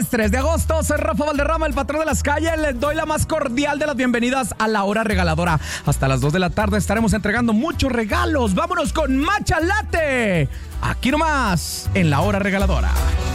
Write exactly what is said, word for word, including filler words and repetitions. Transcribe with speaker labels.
Speaker 1: tres de agosto, soy Rafa Valderrama, el patrón de las calles. Les doy la más cordial de las bienvenidas a la hora regaladora. Hasta las dos de la tarde estaremos entregando muchos regalos. Vámonos con Matcha Latte. Aquí nomás, en la hora regaladora.